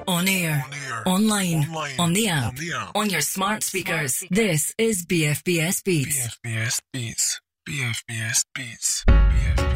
On air, online, on the app, on your smart speakers. This is BFBS Beats. BFBS Beats. BFBS Beats. BFBS